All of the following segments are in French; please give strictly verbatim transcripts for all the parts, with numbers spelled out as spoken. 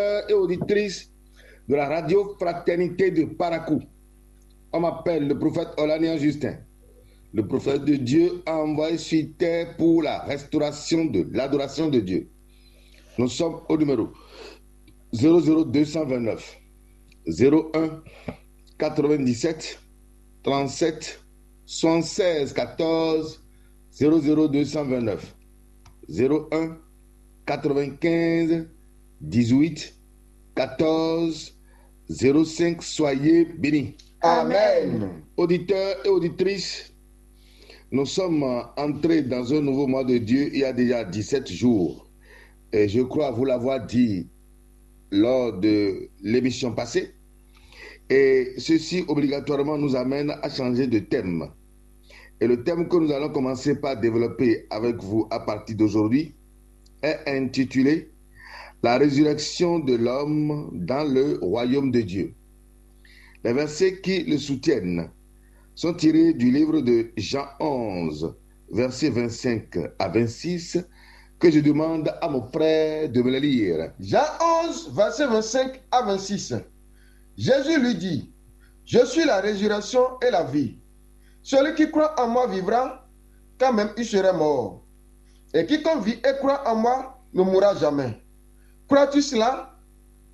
Et auditrices de la radio Fraternité de Parakou. On m'appelle le prophète Olanian Justin. Le prophète de Dieu a envoyé sur terre pour la restauration de l'adoration de Dieu. Nous sommes au numéro zéro zéro deux cent vingt-neuf zéro un quatre-vingt-dix-sept trente-sept soixante-seize quatorze zéro zéro deux cent vingt-neuf zéro un quatre-vingt-quinze dix-huit quatorze zéro cinq. Soyez bénis. Amen. Auditeurs et auditrices, nous sommes entrés dans un nouveau mois de Dieu il y a déjà dix-sept jours. Et je crois vous l'avoir dit lors de l'émission passée. Et ceci obligatoirement nous amène à changer de thème. Et le thème que nous allons commencer par développer avec vous à partir d'aujourd'hui est intitulé « La résurrection de l'homme dans le royaume de Dieu ». Les versets qui le soutiennent sont tirés du livre de Jean onze, versets vingt-cinq à vingt-six, que je demande à mon frère de me le lire. Jean onze, versets vingt-cinq à vingt-six. Jésus lui dit, « Je suis la résurrection et la vie. Celui qui croit en moi vivra, quand même il serait mort. Et quiconque vit et croit en moi ne mourra jamais. Crois-tu cela? Amen. »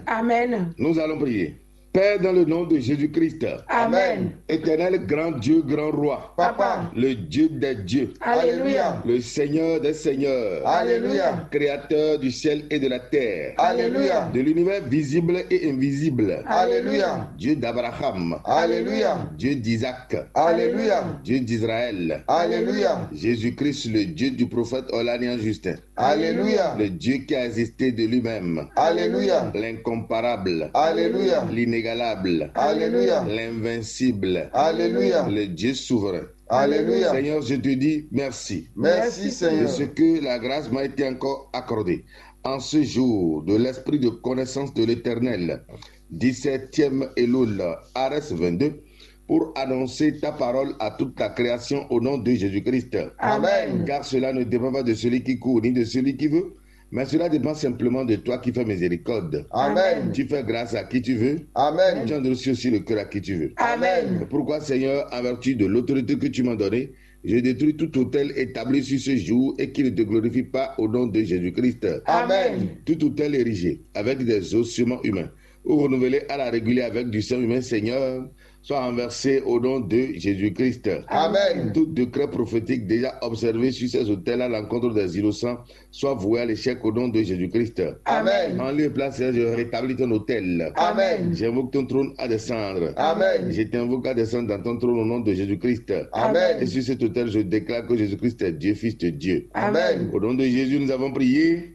Amen. Nous allons prier. Père, dans le nom de Jésus-Christ, Amen. Éternel, grand Dieu, grand roi, Papa, le Dieu des dieux, Alléluia. le Seigneur des seigneurs, Alléluia. Créateur du ciel et de la terre, Alléluia. de l'univers visible et invisible, Alléluia. Dieu d'Abraham, Alléluia. Dieu d'Isaac, Alléluia. Dieu d'Israël, Alléluia. Jésus-Christ, le Dieu du prophète Olanian Justin, Alléluia. le Dieu qui a existé de lui-même, Alléluia. l'incomparable, Alléluia. l'inégalable, Alléluia. l'invincible, Alléluia. le Dieu souverain. Alléluia. Seigneur, je te dis merci Merci de Seigneur. ce que la grâce m'a été encore accordée en ce jour de l'esprit de connaissance de l'Éternel, dix-septième Elul, Ares vingt-deux, pour annoncer ta parole à toute la création au nom de Jésus-Christ. Amen. Car cela ne dépend pas de celui qui court ni de celui qui veut, mais cela dépend simplement de toi qui fais miséricorde. Amen. Tu fais grâce à qui tu veux. Amen. Tu endurcis aussi le cœur à qui tu veux. Amen. C'est pourquoi, Seigneur, en vertu de l'autorité que tu m'as donnée, je détruis tout autel établi sur ce jour et qui ne te glorifie pas au nom de Jésus-Christ. Amen. Tout autel érigé avec des ossements humains ou renouvelé à la régulière avec du sang humain, Seigneur, soit renversé au nom de Jésus-Christ. Amen. Tout décret prophétique déjà observé sur ces autels à l'encontre des innocents soit voué à l'échec au nom de Jésus-Christ. Amen. En lieu et place, je rétablis ton autel. Amen. J'invoque ton trône à descendre. Amen. Je t'invoque à descendre dans ton trône au nom de Jésus-Christ. Amen. Et sur cet autel, je déclare que Jésus-Christ est Dieu, Fils de Dieu. Amen. Au nom de Jésus, nous avons prié.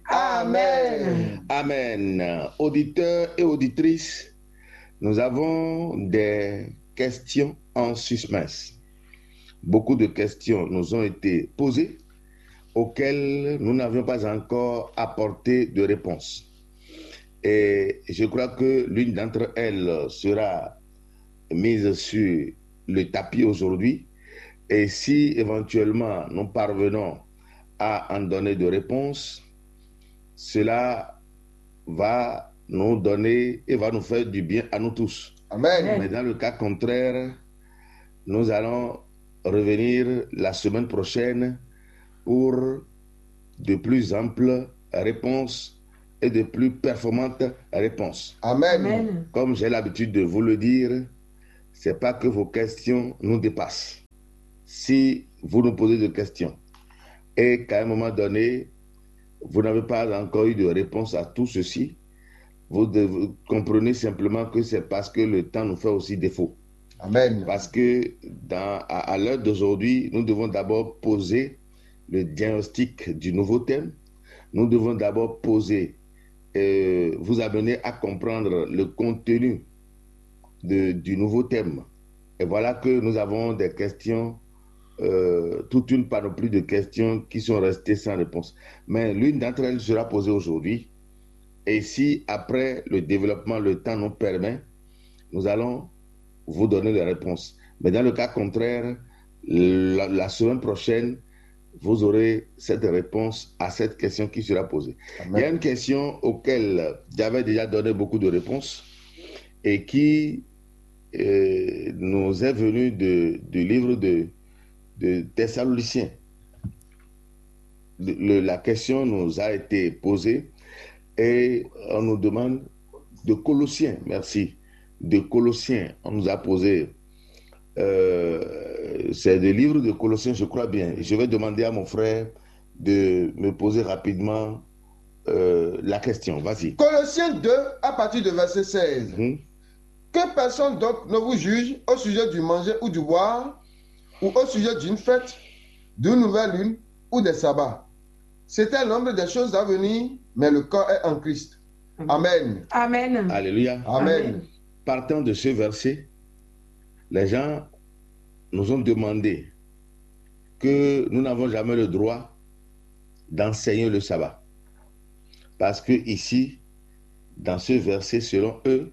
Amen. Amen. Auditeurs et auditrices, nous avons des questions en suspense. Beaucoup de questions nous ont été posées auxquelles nous n'avions pas encore apporté de réponse. Et je crois que l'une d'entre elles sera mise sur le tapis aujourd'hui. Et si éventuellement nous parvenons à en donner de réponses, cela va nous donner et va nous faire du bien à nous tous. Amen. Mais dans le cas contraire, nous allons revenir la semaine prochaine pour de plus amples réponses et de plus performantes réponses. Amen. Amen. Comme j'ai l'habitude de vous le dire, c'est pas que vos questions nous dépassent. Si vous nous posez des questions et qu'à un moment donné, vous n'avez pas encore eu de réponse à tout ceci, vous devez, comprenez simplement que c'est parce que le temps nous fait aussi défaut. Amen. Parce que dans, à, à l'heure d'aujourd'hui, nous devons d'abord poser le diagnostic du nouveau thème. Nous devons d'abord poser, euh, vous amener à comprendre le contenu de, du nouveau thème. Et voilà que nous avons des questions, euh, toute une panoplie de questions qui sont restées sans réponse. Mais l'une d'entre elles sera posée aujourd'hui. Et si après le développement, le temps nous permet, nous allons vous donner les réponses. Mais dans le cas contraire, la, la semaine prochaine, vous aurez cette réponse à cette question qui sera posée. Amen. Il y a une question auquel j'avais déjà donné beaucoup de réponses et qui euh, nous est venue de, du livre de, de Thessaloniciens. Le, la question nous a été posée et on nous demande de Colossiens, merci, de Colossiens, on nous a posé, euh, c'est le livre de Colossiens, je crois bien. Je vais demander à mon frère de me poser rapidement euh, la question, vas-y. Colossiens deux, à partir de verset seize. Mm-hmm. Que personne donc ne vous juge au sujet du manger ou du boire, ou au sujet d'une fête, d'une nouvelle lune ou des sabbats. C'était l'ombre des choses à venir, mais le corps est en Christ. Amen. Amen. Alléluia. Amen. Amen. Partant de ce verset, les gens nous ont demandé que nous n'avons jamais le droit d'enseigner le sabbat. Parce que ici, dans ce verset, selon eux,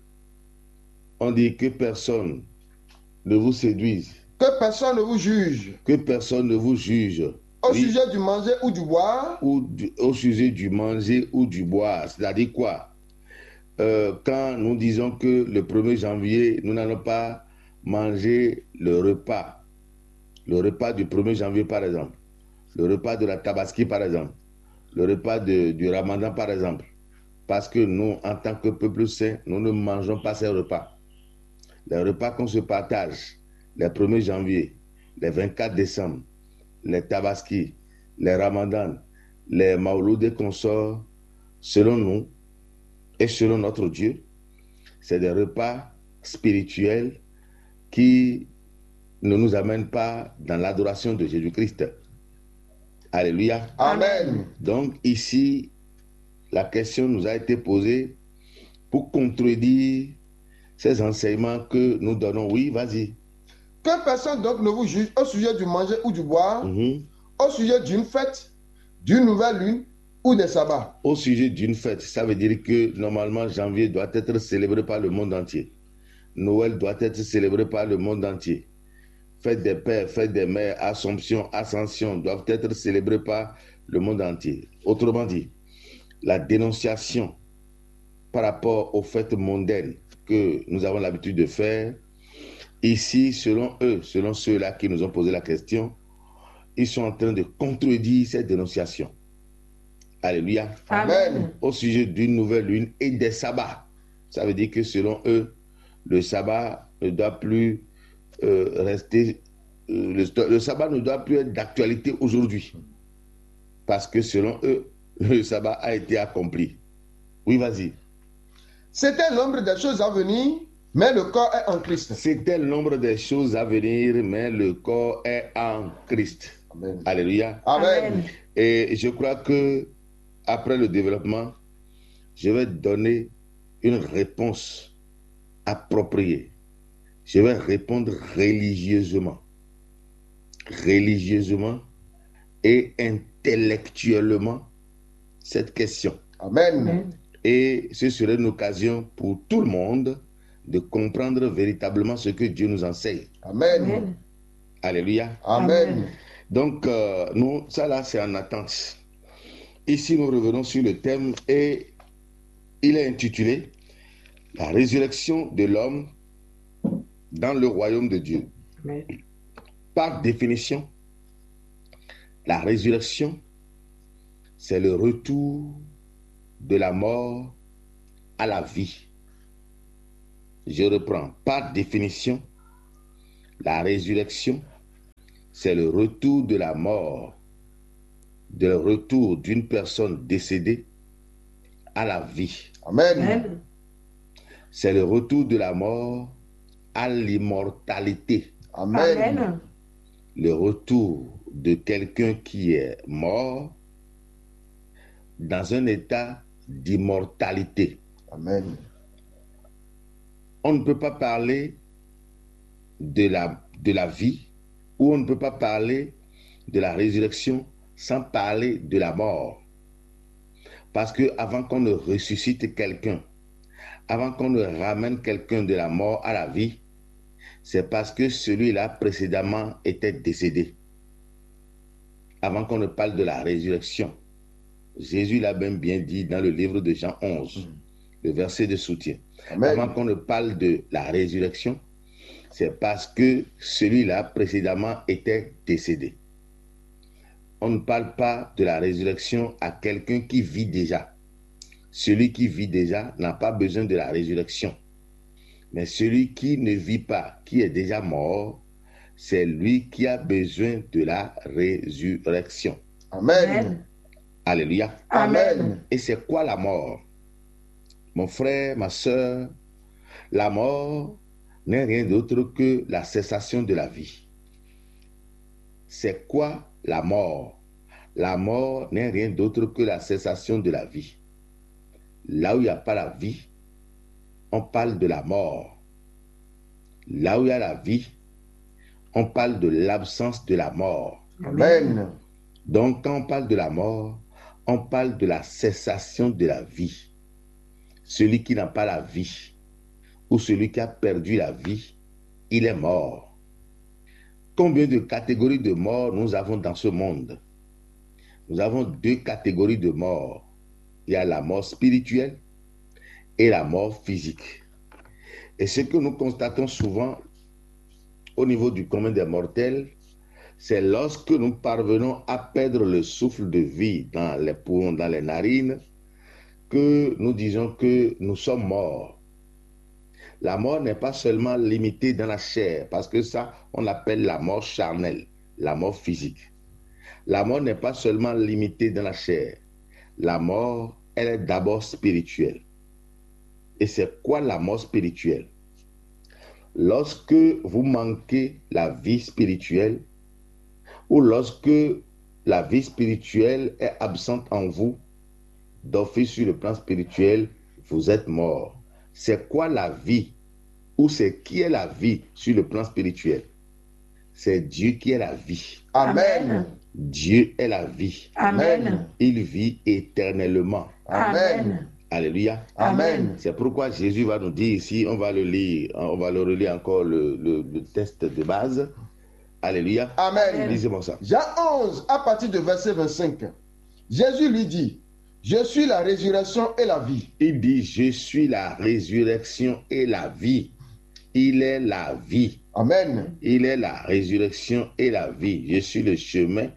on dit que personne ne vous séduise, Que personne ne vous juge que personne ne vous juge au oui, sujet du manger ou du boire, ou du, au sujet du manger ou du boire. C'est-à-dire quoi? Euh, quand nous disons que le premier janvier, nous n'allons pas manger le repas, le repas du premier janvier par exemple, le repas de la Tabaski par exemple, le repas de, du Ramadan par exemple, parce que nous, en tant que peuple saint, nous ne mangeons pas ces repas. Les repas qu'on se partage, les premier janvier, les vingt-quatre décembre, les Tabaski, les Ramadan, les Maouloud et consorts, selon nous et selon notre Dieu, c'est des repas spirituels qui ne nous amènent pas dans l'adoration de Jésus-Christ. Alléluia. Amen. Donc ici, la question nous a été posée pour contredire ces enseignements que nous donnons. Oui, vas-y. Que personne donc ne vous juge au sujet du manger ou du boire, Mm-hmm. au sujet d'une fête, d'une nouvelle lune ou des sabbats. Au sujet d'une fête, ça veut dire que normalement janvier doit être célébré par le monde entier. Noël doit être célébré par le monde entier. Fête des pères, fête des mères, Assomption, Ascension doivent être célébrées par le monde entier. Autrement dit, la dénonciation par rapport aux fêtes mondaines que nous avons l'habitude de faire, ici, selon eux, selon ceux-là qui nous ont posé la question, ils sont en train de contredire cette dénonciation. Alléluia. Amen. Au sujet d'une nouvelle lune et des sabbats. Ça veut dire que selon eux, le sabbat ne doit plus euh, rester, euh, le, le sabbat ne doit plus être d'actualité aujourd'hui. Parce que selon eux, le sabbat a été accompli. Oui, vas-y. C'était l'ombre des choses à venir, mais le corps est en Christ. C'était le nombre des choses à venir, mais le corps est en Christ. Amen. Alléluia. Amen. Amen. Et je crois que après le développement, je vais donner une réponse appropriée. Je vais répondre religieusement. Religieusement et intellectuellement cette question. Amen. Amen. Et ce serait une occasion pour tout le monde de comprendre véritablement ce que Dieu nous enseigne. Amen. Amen. Alléluia. Amen. Donc, euh, nous, ça là, c'est en attente. Ici, nous revenons sur le thème et il est intitulé « La résurrection de l'homme dans le royaume de Dieu ». Amen. Par définition, la résurrection, c'est le retour de la mort à la vie. Je reprends. Par définition, la résurrection, c'est le retour de la mort, le retour d'une personne décédée à la vie. Amen. Amen. C'est le retour de la mort à l'immortalité. Amen. Amen. Le retour de quelqu'un qui est mort dans un état d'immortalité. Amen. On ne peut pas parler de la, de la vie ou on ne peut pas parler de la résurrection sans parler de la mort. Parce que avant qu'on ne ressuscite quelqu'un, avant qu'on ne ramène quelqu'un de la mort à la vie, c'est parce que celui-là précédemment était décédé. avant qu'on ne parle de la résurrection. Jésus l'a même bien dit dans le livre de Jean onze, mm. le verset de soutien. Amen. Avant qu'on ne parle de la résurrection, c'est parce que celui-là précédemment était décédé. On ne parle pas de la résurrection à quelqu'un qui vit déjà. Celui qui vit déjà n'a pas besoin de la résurrection. Mais celui qui ne vit pas, qui est déjà mort, c'est lui qui a besoin de la résurrection. Amen. Alléluia. Amen. Et c'est quoi la mort? Mon frère, ma soeur, la mort n'est rien d'autre que la cessation de la vie. C'est quoi la mort? La mort n'est rien d'autre que la cessation de la vie. Là où il n'y a pas la vie, on parle de la mort. Là où il y a la vie, on parle de l'absence de la mort. Amen. Donc, quand on parle de la mort, on parle de la cessation de la vie. Celui qui n'a pas la vie, ou celui qui a perdu la vie, il est mort. Combien de catégories de morts nous avons dans ce monde? Nous avons deux catégories de morts. Il y a la mort spirituelle et la mort physique. Et ce que nous constatons souvent au niveau du commun des mortels, c'est lorsque nous parvenons à perdre le souffle de vie dans les poumons, dans les narines, que nous disons que nous sommes morts. La mort n'est pas seulement limitée dans la chair, parce que ça, on appelle la mort charnelle, la mort physique. La mort n'est pas seulement limitée dans la chair. La mort, elle est d'abord spirituelle. Et c'est quoi la mort spirituelle? Lorsque vous manquez la vie spirituelle, ou lorsque la vie spirituelle est absente en vous, d'office sur le plan spirituel, vous êtes mort. C'est quoi la vie? Ou c'est qui est la vie sur le plan spirituel? C'est Dieu qui est la vie. Amen. Dieu est la vie. Amen. Il vit éternellement. Amen. Alléluia. Amen. C'est pourquoi Jésus va nous dire ici, on va le lire, on va le relire encore le, le, le texte de base. Alléluia. Amen. Lisez-moi ça. Jean onze, à partir de verset vingt-cinq. Jésus lui dit, je suis la résurrection et la vie. Il dit, je suis la résurrection et la vie. Il est la vie. Amen. Il est la résurrection et la vie. Je suis le chemin,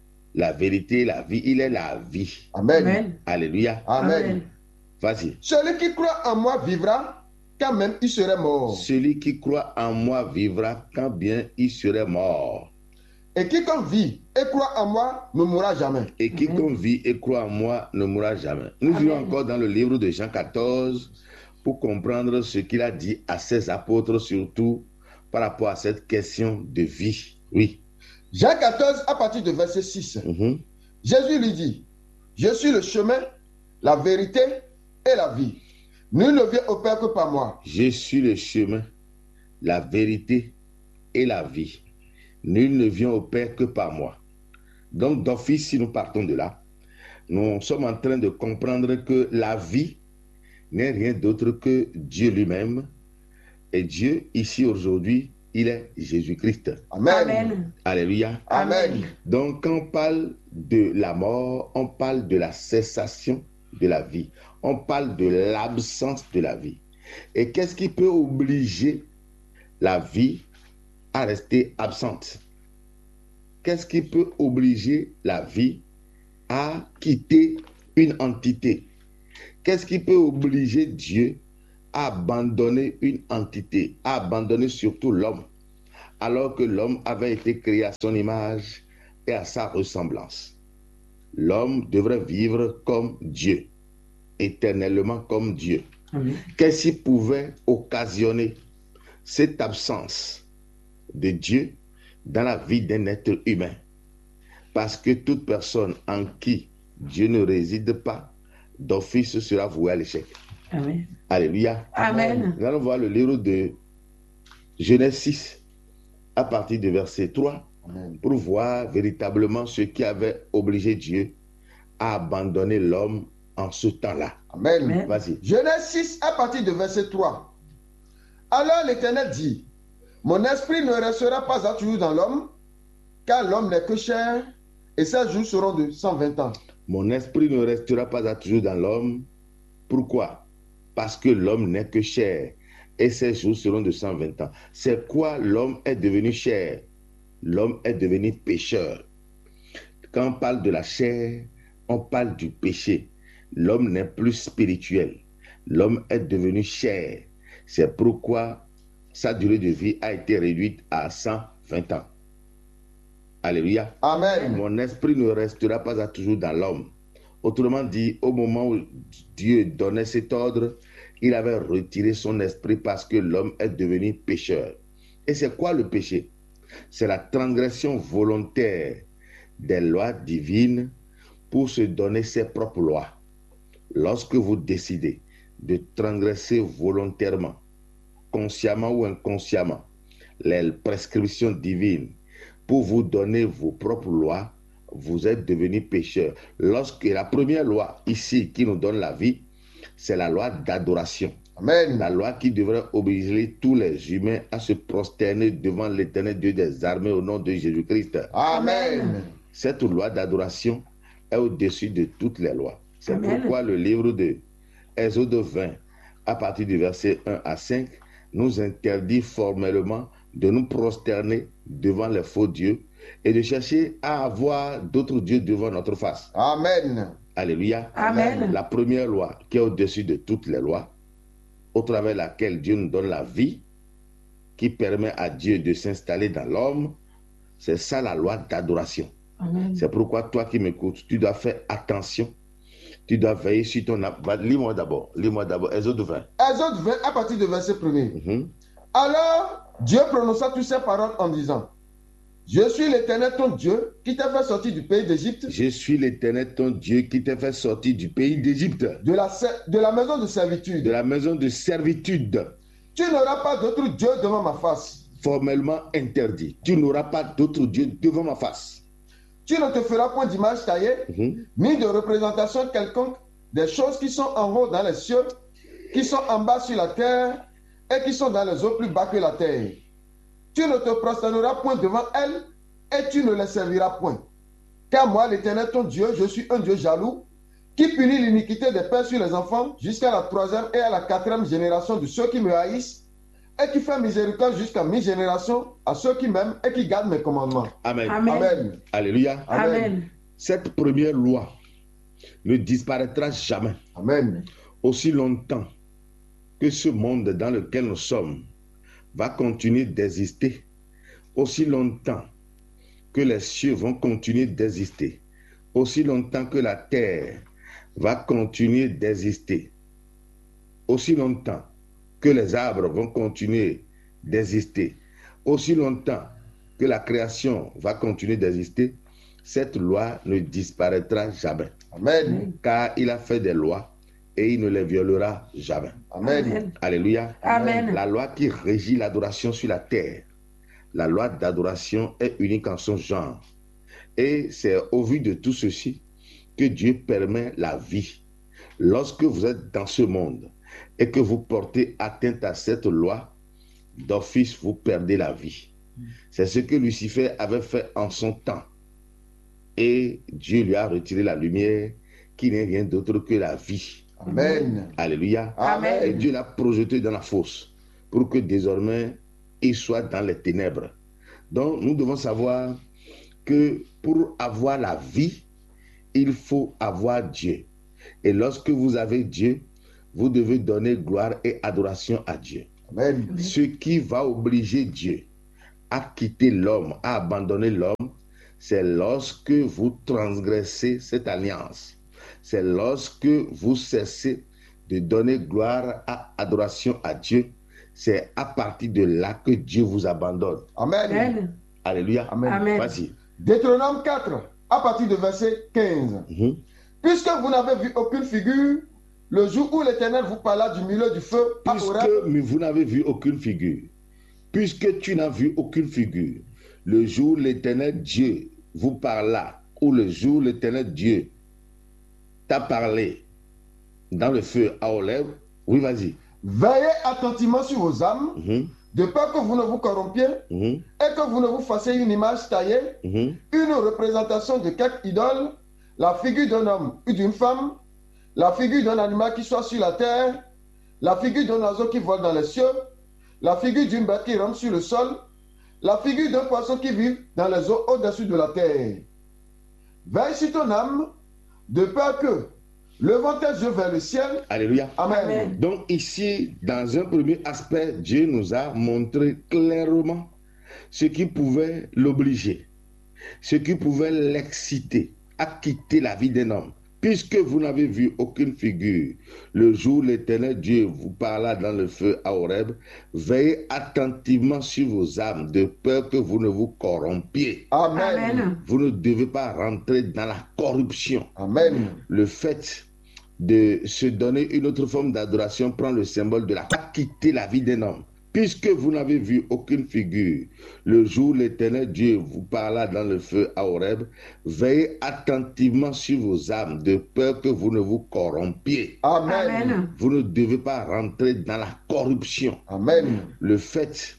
la vérité et la vie. Il est la vie. Amen. Amen. Alléluia. Amen. Amen. Vas-y. Celui qui croit en moi vivra quand même il serait mort. Celui qui croit en moi vivra quand bien il serait mort. Et quiconque vit et croit en moi ne mourra jamais. Et quiconque vit et croit en moi ne mourra jamais. Nous Amen. irons encore dans le livre de Jean quatorze pour comprendre ce qu'il a dit à ses apôtres, surtout par rapport à cette question de vie. Oui. Jean quatorze, à partir de verset six. Mm-hmm. Jésus lui dit, je suis le chemin, la vérité et la vie. Nul ne vient au Père que par moi. Je suis le chemin, la vérité et la vie. Nul ne vient au Père que par moi. Donc, d'office, si nous partons de là, nous sommes en train de comprendre que la vie n'est rien d'autre que Dieu lui-même. Et Dieu, ici aujourd'hui, il est Jésus-Christ. Amen. Amen. Alléluia. Amen. Donc, quand on parle de la mort, on parle de la cessation de la vie. On parle de l'absence de la vie. Et qu'est-ce qui peut obliger la vie à rester absente? Qu'est-ce qui peut obliger la vie à quitter une entité? Qu'est-ce qui peut obliger Dieu à abandonner une entité, à abandonner surtout l'homme, alors que l'homme avait été créé à son image et à sa ressemblance? L'homme devrait vivre comme Dieu, éternellement comme Dieu. Amen. Qu'est-ce qui pouvait occasionner cette absence de Dieu dans la vie d'un être humain? Parce que toute personne en qui Dieu ne réside pas, d'office sera vouée à l'échec. Amen. Alléluia. Amen. Nous allons voir le livre de Genèse six, à partir du verset trois, Amen. pour voir véritablement ce qui avait obligé Dieu à abandonner l'homme en ce temps-là. Amen. Amen. Vas-y. Genèse six, à partir de verset trois. Alors l'Éternel dit, mon esprit ne restera pas à toujours dans l'homme, car l'homme n'est que chair, et ses jours seront de cent vingt ans. Mon esprit ne restera pas à toujours dans l'homme. Pourquoi? Parce que l'homme n'est que chair et ses jours seront de cent vingt ans. C'est quoi l'homme est devenu chair? L'homme est devenu pécheur. Quand on parle de la chair, on parle du péché. L'homme n'est plus spirituel. L'homme est devenu chair. C'est pourquoi sa durée de vie a été réduite à cent vingt ans. Alléluia. Amen. Mon esprit ne restera pas à toujours dans l'homme. Autrement dit, au moment où Dieu donnait cet ordre, il avait retiré son esprit parce que l'homme est devenu pécheur. Et c'est quoi le péché? C'est la transgression volontaire des lois divines pour se donner ses propres lois. Lorsque vous décidez de transgresser volontairement, consciemment ou inconsciemment, les prescriptions divines pour vous donner vos propres lois, vous êtes devenu pécheur. Lorsque la première loi ici qui nous donne la vie, c'est la loi d'adoration. Amen. La loi qui devrait obliger tous les humains à se prosterner devant l'Éternel Dieu des armées au nom de Jésus-Christ. Amen. Cette loi d'adoration est au-dessus de toutes les lois. C'est Amen. pourquoi le livre de Exode vingt, à partir du verset un à cinq, nous interdit formellement de nous prosterner devant les faux dieux et de chercher à avoir d'autres dieux devant notre face. Amen. Alléluia. Amen. La première loi qui est au-dessus de toutes les lois, au travers de laquelle Dieu nous donne la vie, qui permet à Dieu de s'installer dans l'homme, c'est ça la loi d'adoration. Amen. C'est pourquoi toi qui m'écoutes, tu dois faire attention. Tu dois veiller sur ton... Lis-moi d'abord. Lis-moi d'abord. Exode vingt. Exode vingt, à partir du verset premier. Mm-hmm. Alors, Dieu prononça toutes ces paroles en disant, je suis l'Éternel ton Dieu qui t'a fait sortir du pays d'Égypte, Je suis l'Éternel ton Dieu qui t'a fait sortir du pays d'Égypte, de la, ser- de la maison de servitude. de la maison de servitude, Tu n'auras pas d'autre Dieu devant ma face. formellement interdit. Tu n'auras pas d'autre Dieu devant ma face. Tu ne te feras point d'image taillée, Mm-hmm. ni de représentation quelconque des choses qui sont en haut dans les cieux, qui sont en bas sur la terre, et qui sont dans les eaux plus bas que la terre. Tu ne te prosterneras point devant elles, et tu ne les serviras point. Car moi, l'Éternel ton Dieu, je suis un Dieu jaloux, qui punit l'iniquité des pères sur les enfants, jusqu'à la troisième et à la quatrième génération de ceux qui me haïssent, et qui fait miséricorde jusqu'à mi génération à ceux qui m'aiment et qui gardent mes commandements. Amen. Amen. Amen. Alléluia. Amen. Cette première loi ne disparaîtra jamais. Amen. Aussi longtemps que ce monde dans lequel nous sommes va continuer d'exister, aussi longtemps que les cieux vont continuer d'exister, aussi longtemps que la terre va continuer d'exister, aussi longtemps que les arbres vont continuer d'exister, aussi longtemps que la création va continuer d'exister, cette loi ne disparaîtra jamais. Amen. Car il a fait des lois et il ne les violera jamais. Amen. Amen. Alléluia. Amen. La loi qui régit l'adoration sur la terre, la loi d'adoration est unique en son genre. Et c'est au vu de tout ceci que Dieu permet la vie. Lorsque vous êtes dans ce monde et que vous portez atteinte à cette loi, d'office vous perdez la vie. C'est ce que Lucifer avait fait en son temps. Et Dieu lui a retiré la lumière qui n'est rien d'autre que la vie. Amen. Alléluia. Amen. Et Dieu l'a projeté dans la fosse pour que désormais il soit dans les ténèbres. Donc nous devons savoir que pour avoir la vie, il faut avoir Dieu. Et lorsque vous avez Dieu, vous devez donner gloire et adoration à Dieu. Amen. Ce qui va obliger Dieu à quitter l'homme, à abandonner l'homme, c'est lorsque vous transgressez cette alliance. C'est lorsque vous cessez de donner gloire et adoration à Dieu. C'est à partir de là que Dieu vous abandonne. Amen. Amen. Alléluia. Amen. Amen. Vas-y. Deutéronome quatre, à partir du verset quinze. Mhm. Puisque vous n'avez vu aucune figure, le jour où l'Éternel vous parla du milieu du feu à Horeb, Puisque vous n'avez vu aucune figure, puisque tu n'as vu aucune figure, le jour où l'Éternel Dieu vous parla, ou le jour où l'Éternel Dieu t'a parlé dans le feu à Horeb, oui, vas-y. veillez attentivement sur vos âmes, Mhm. de peur que vous ne vous corrompiez Mhm. et que vous ne vous fassiez une image taillée, Mhm. une représentation de quelque idole, la figure d'un homme ou d'une femme, la figure d'un animal qui soit sur la terre, la figure d'un oiseau qui vole dans les cieux, la figure d'une bête qui rampe sur le sol, la figure d'un poisson qui vit dans les eaux au-dessus de la terre. Veille sur ton âme, de peur que, levant tes yeux vers le ciel, Alléluia. Amen. Amen. Donc ici, dans un premier aspect, Dieu nous a montré clairement ce qui pouvait l'obliger, ce qui pouvait l'exciter à quitter la vie d'un homme. Puisque vous n'avez vu aucune figure, le jour où l'Éternel Dieu vous parla dans le feu à Horeb, veillez attentivement sur vos âmes, de peur que vous ne vous corrompiez. Amen. Amen. Vous ne devez pas rentrer dans la corruption. Amen. Le fait de se donner une autre forme d'adoration prend le symbole de la quitter la vie d'un homme. Puisque vous n'avez vu aucune figure, le jour où l'Éternel Dieu vous parla dans le feu à Horeb, veillez attentivement sur vos âmes, de peur que vous ne vous corrompiez. Amen. Amen. Vous ne devez pas rentrer dans la corruption. Amen. Le fait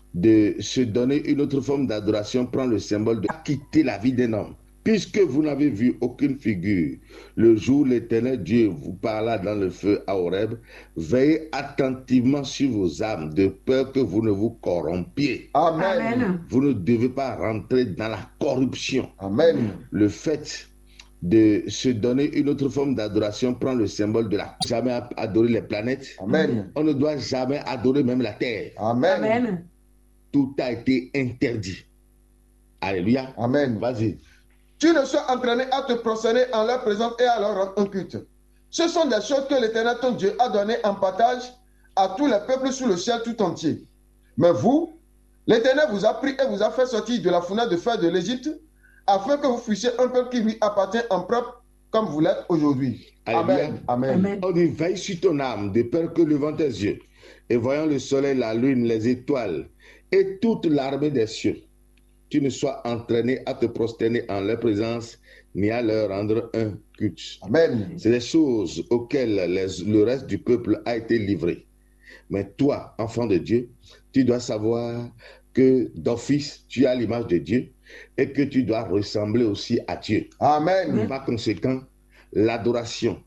de se donner une autre forme d'adoration prend le symbole de quitter la vie d'un homme. Puisque vous n'avez vu aucune figure, le jour où l'Éternel Dieu vous parla dans le feu à Horeb, veillez attentivement sur vos âmes, de peur que vous ne vous corrompiez. Amen. Amen. Vous ne devez pas rentrer dans la corruption. Amen. Le fait de se donner une autre forme d'adoration prend le symbole de la jamais adorer les planètes. Amen. On ne doit jamais adorer même la terre. Amen. Amen. Tout a été interdit. Alléluia. Amen. Vas-y. Tu ne sois entraîné à te prosterner en leur présence et à leur rendre un culte. Ce sont des choses que l'Éternel ton Dieu a données en partage à tous les peuples sous le ciel tout entier. Mais vous, l'Éternel vous a pris et vous a fait sortir de la fournaise de fer de l'Égypte, afin que vous fussiez un peuple qui lui appartient en propre, comme vous l'êtes aujourd'hui. Alléluia. Amen. Amen. Amen. On dit, veille sur ton âme, de peur que levant tes yeux, et voyant le soleil, la lune, les étoiles, et toute l'armée des cieux, tu ne sois entraîné à te prosterner en leur présence, ni à leur rendre un culte. Amen. C'est des choses auxquelles les- le reste du peuple a été livré. Mais toi, enfant de Dieu, tu dois savoir que d'office, tu as l'image de Dieu et que tu dois ressembler aussi à Dieu. Amen. Par conséquent, l'adoration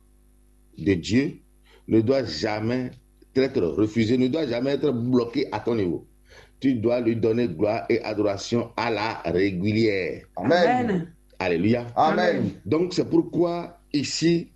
de Dieu ne doit jamais être refusée, ne doit jamais être bloquée à ton niveau. Tu dois lui donner gloire et adoration à la régulière. Amen. Amen. Alléluia. Amen. Donc c'est pourquoi ici,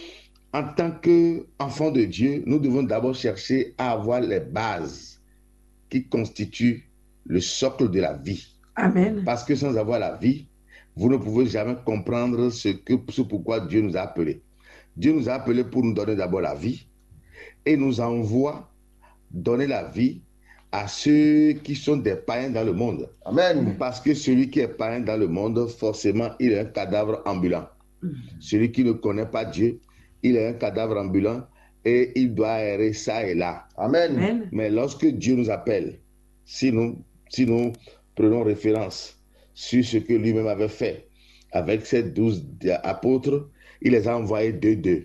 en tant qu'enfant de Dieu, nous devons d'abord chercher à avoir les bases qui constituent le socle de la vie. Amen. Parce que sans avoir la vie, vous ne pouvez jamais comprendre ce, que, ce pourquoi Dieu nous a appelés. Dieu nous a appelés pour nous donner d'abord la vie et nous envoie donner la vie à ceux qui sont des païens dans le monde. Amen. Parce que celui qui est païen dans le monde, forcément, il est un cadavre ambulant. Celui qui ne connaît pas Dieu, il est un cadavre ambulant et il doit errer ça et là. Amen. Amen. Mais lorsque Dieu nous appelle, si nous, si nous prenons référence sur ce que lui-même avait fait avec ses douze apôtres, il les a envoyés deux deux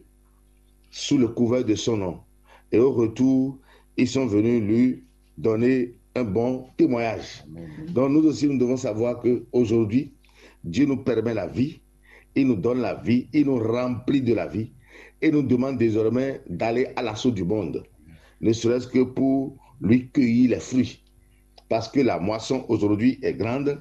sous le couvert de son nom. Et au retour, ils sont venus lui donner un bon témoignage. Amen. Donc nous aussi, nous devons savoir qu'aujourd'hui, Dieu nous permet la vie, il nous donne la vie, il nous remplit de la vie et nous demande désormais d'aller à l'assaut du monde, ne serait-ce que pour lui cueillir les fruits. Parce que la moisson aujourd'hui est grande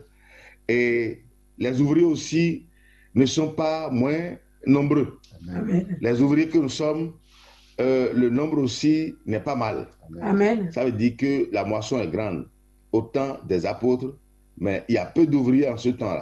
et les ouvriers aussi ne sont pas moins nombreux. Amen. Les ouvriers que nous sommes, euh, le nombre aussi n'est pas mal. Amen. Ça veut dire que la moisson est grande, au temps des apôtres, mais il y a peu d'ouvriers en ce temps-là.